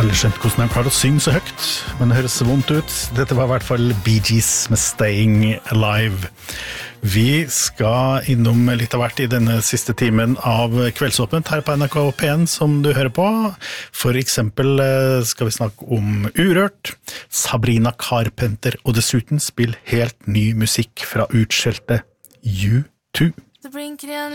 aldri skjønt hvordan de klarer å synge så høyt, men det høres vondt ut. Dette var I hvert fall Bee Gees med Staying Alive. Vi skal innom litt av hvert I denne siste timen av Kveldsåpent her på NRK P1 som du hører på. For eksempel skal vi snakke om Urørt, Sabrina Carpenter, og dessuten spill helt ny musikk fra utskjelte U2.